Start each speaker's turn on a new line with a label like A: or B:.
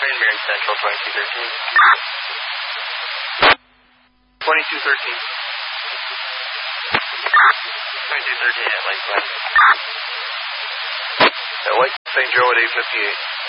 A: Train Marion Central, 2213. 2213. 2213 at Lake Glen.
B: At Lake St. Joe at 858.